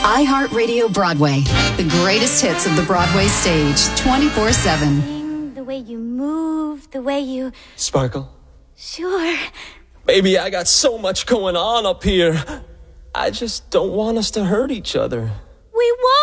iHeartRadio Broadway, the greatest hits of the Broadway stage, 24/7. The way you move, the way you... Sparkle? Sure. Baby, I got so much going on up here. I just don't want us to hurt each other. We won't!